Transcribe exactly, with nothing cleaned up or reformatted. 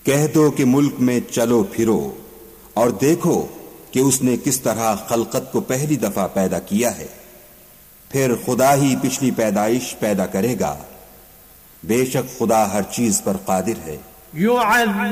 कह दो कि मुल्क में चलो फिरो और देखो कि उसने किस तरह खलकत को पहली दफा पैदा किया है, फिर खुदा ही पिछली पैदाइश पैदा करेगा। बेशक खुदा हर चीज पर कादिर है।